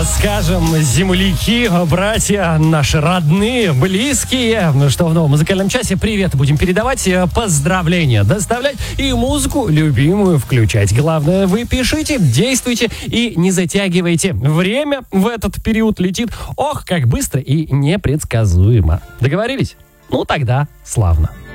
скажем, земляки, братья, наши родные, близкие. Ну что, в новом музыкальном часе привет будем передавать, поздравления доставлять и музыку любимую включать. Главное, вы пишите, действуйте и не затягивайте. Время в этот период летит, ох, как быстро и непредсказуемо. Договорились? Ну тогда славно.